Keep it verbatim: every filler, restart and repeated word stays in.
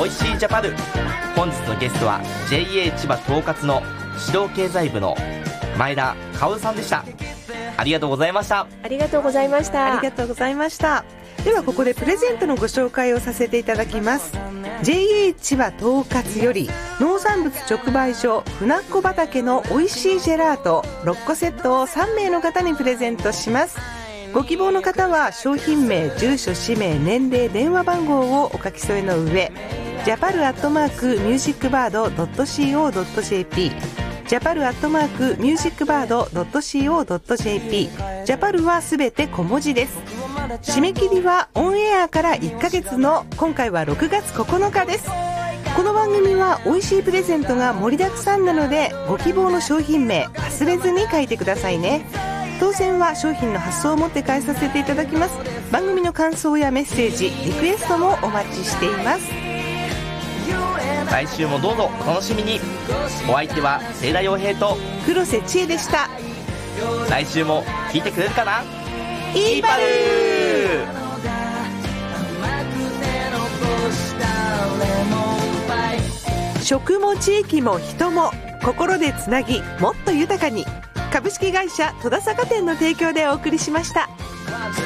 おいしいジャパル。本日のゲストは ジェイエー 千葉統括の指導経済部の前田薫さんでした。ありがとうございました。 ありがとうございました。 ありがとうございました。ではここでプレゼントのご紹介をさせていただきます。 ジェイエー 千葉統括より農産物直売所船っ子畑のおいしいジェラートろっこセットをさんめいの方にプレゼントします。ご希望の方は商品名、住所、氏名、年齢、電話番号をお書き添えの上、ジャパルアットマークミュージックバードドットコードドットジェーピー、ジャパルアットマークミュージックバードドットコードドットジェーピー、ジャパルはすべて小文字です。締め切りはオンエアからいっかげつの今回はろくがつここのかです。この番組は美味しいプレゼントが盛りだくさんなので、ご希望の商品名忘れずに書いてくださいね。当選は商品の発送をもって返させていただきます。番組の感想やメッセージ、リクエストもお待ちしています。 来週もどうぞお楽しみに。お相手は清田洋平と黒瀬千恵でした。 来週も聞いてくれるかな。 イーバルー。食も地域も人も心でつなぎ、もっと豊かに。株式会社戸田坂店の提供でお送りしました。